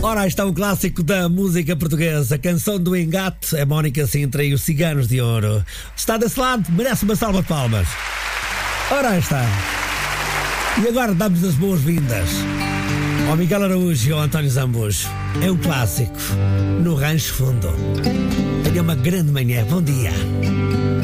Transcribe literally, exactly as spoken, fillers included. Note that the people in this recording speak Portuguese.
Ora, aí está um clássico da música portuguesa, Canção do Engate, a Mónica Sintra e os Ciganos de Ouro. Está desse lado, merece uma salva de palmas. Ora, aí está. E agora damos as boas-vindas ao Miguel Araújo e ao António Zambujo. É um clássico, no Rancho Fundo. Tenha uma grande manhã, bom dia.